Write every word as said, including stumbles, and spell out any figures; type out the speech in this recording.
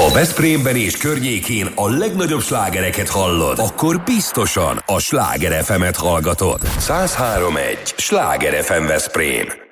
Ha Veszprémben és környékén a legnagyobb slágereket hallod, akkor biztosan a Sláger ef emet hallgatod. száz három egy Sláger ef em Veszprém.